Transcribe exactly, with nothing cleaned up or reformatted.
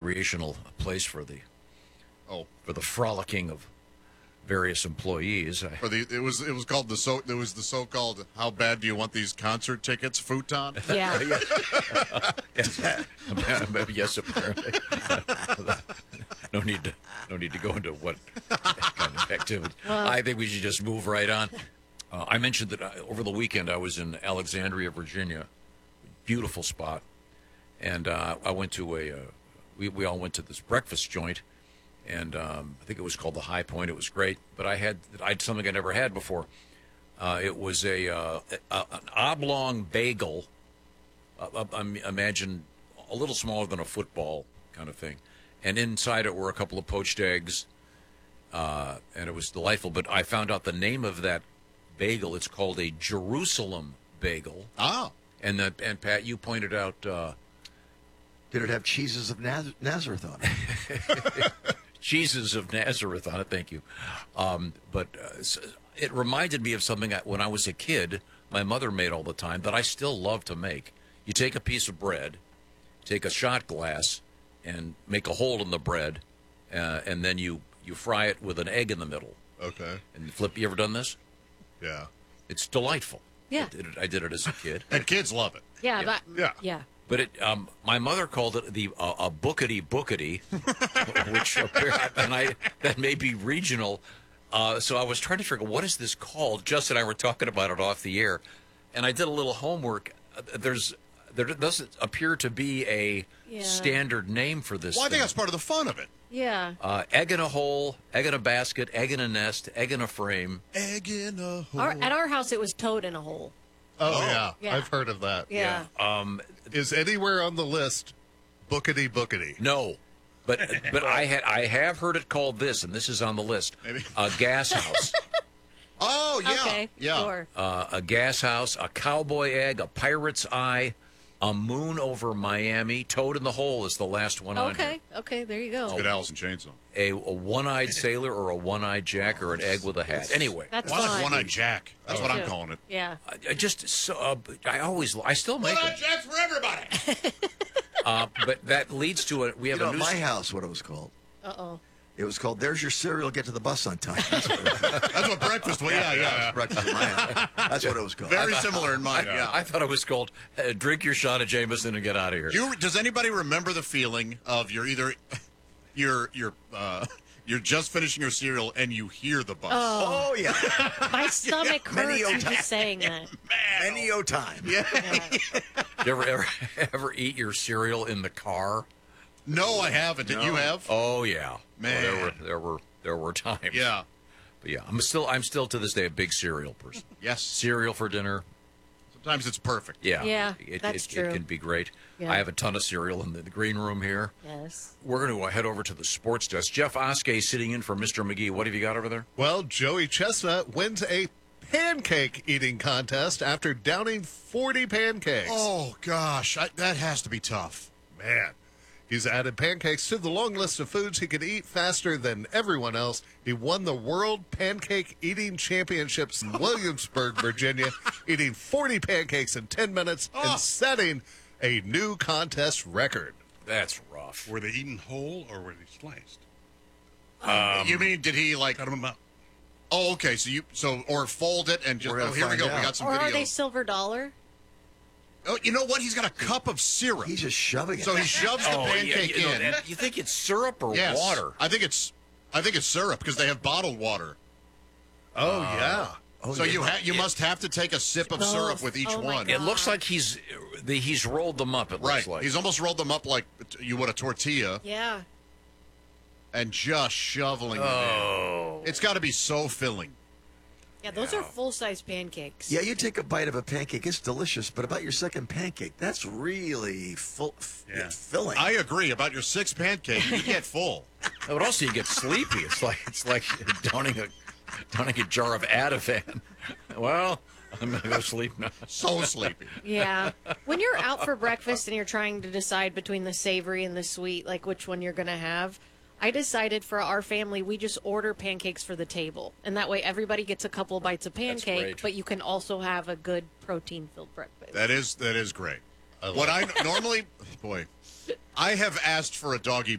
recreational place for the Oh, for the frolicking of various employees. for the it was it was called the so it was the so-called "How bad do you want these concert tickets?" futon. Yeah. Yes, apparently. no need to no need to go into what kind of activity. Well- I think we should just move right on. Uh, I mentioned that I, over the weekend I was in Alexandria, Virginia, beautiful spot, and uh, I went to a. Uh, we we all went to this breakfast joint, and um, I think it was called the High Point. It was great, but I had I had something I never had before. Uh, it was a, uh, a an oblong bagel. Uh, I imagine a little smaller than a football kind of thing, and inside it were a couple of poached eggs, uh, and it was delightful. But I found out the name of that bagel. It's called a Jerusalem bagel. Ah, And the, and Pat, you pointed out. Uh, Did it have cheeses of Naz- Nazareth on it? Jesus of Nazareth on it. Thank you. Um, but uh, s- it reminded me of something I, when I was a kid, my mother made all the time that I still love to make. You take a piece of bread, take a shot glass, and make a hole in the bread, uh, and then you, you fry it with an egg in the middle. okay, And you flip. You ever done this? yeah, It's delightful. Yeah. I did it, I did it as a kid. and kids love it. Yeah, but Yeah. yeah. But it, um, my mother called it the uh, a bookity bookity, which appear- and I that may be regional. Uh, so I was trying to figure out what is this called. Justin and I were talking about it off the air, and I did a little homework. Uh, There's there doesn't appear to be a Yeah. standard name for this. Well, I think thing. that's part of the fun of it. Yeah. Uh, egg in a hole, egg in a basket, egg in a nest, egg in a frame. Egg in a hole. Our, at our house, it was toad in a hole. Oh, yeah. Yeah. I've heard of that. Yeah. Um, Is anywhere on the list bookity bookity? no, but but I had I have heard it called this, and this is on the list. Maybe. A gas house. Oh yeah, Okay. yeah. Sure. uh, a gas house, a cowboy egg, a pirate's eye, a moon over Miami. Toad in the hole is the last one on here. Okay. Okay. There you go. Good Allison Chainsaw. A, a one-eyed sailor or a one-eyed Jack or an egg with a hat. Anyway, That's Well, I like fine. One-Eyed Jack. That's Me what I'm too. calling it. Yeah. I, I just so uh, I always I still make One-Eyed it, Jack's for everybody. uh, but that leads to a we You have know, a at new my house, what it was called? Uh oh. It was called "There's Your Cereal, Get to the Bus on Time." That's what it was. That's what breakfast was. Yeah, yeah. Breakfast in my house. That's what it was called. Very similar in mine. I, Yeah. I thought it was called uh, "Drink Your Shot of Jameson and Get Out of Here." You, does anybody remember the feeling of you're either you're you're uh, you're just finishing your cereal and you hear the bus? Oh yeah, My stomach Many hurts a from time. just saying that. many o time. Yeah. You ever, ever ever eat your cereal in the car? No, I haven't. Did you have? Oh yeah, Man. Oh, there were there were there were times. Yeah. But yeah, I'm still I'm still to this day a big cereal person. Yes. Cereal for dinner. Sometimes it's perfect. Yeah, Yeah, it, that's it, true. It can be great. Yeah. I have a ton of cereal in the, the green room here. Yes. We're going to head over to the sports desk. Jeff Oskey sitting in for Mister McGee. What have you got over there? Well, Joey Chestnut wins a pancake eating contest after downing forty pancakes. Oh gosh, I, that has to be tough. Man. He's added pancakes to the long list of foods he could eat faster than everyone else. He won the World Pancake Eating Championships in Williamsburg, Virginia, eating forty pancakes in ten minutes Oh. and setting a new contest record. That's rough. Were they eaten whole or were they sliced? you mean did he like? Cut them up. Oh, okay. So you so or fold it and just. We're gonna Oh, here we find go. We out. got some Or video. are they silver dollar? Oh, you know what? He's got a cup of syrup. He's just shoving it. So he shoves the Oh, yeah, pancake you, know, in. that- you think it's syrup or Yes. water? I think it's I think it's syrup because they have bottled water. Oh, yeah. Oh, so yeah. you ha- you must have to take a sip of Oh, syrup with each oh my one. God. It looks like he's the, he's rolled them up. It Right. looks like He's almost rolled them up like you would a tortilla Yeah. and just shoveling them Oh. in. It's got to be so filling. Yeah, those are full size pancakes. Yeah, you take a bite of a pancake, it's delicious. But about your second pancake, that's really full, f- Yeah. filling. I agree about your six pancake. You get full. But also you get sleepy. It's like it's like downing a downing a jar of Ativan. Well, I'm gonna go sleep now. So sleepy. Yeah. When you're out for breakfast and you're trying to decide between the savory and the sweet, like which one you're going to have, I decided for our family, we just order pancakes for the table. And that way everybody gets a couple bites of That's pancake, great. but you can also have a good protein filled breakfast. That is that is great. What I normally, boy, I have asked for a doggy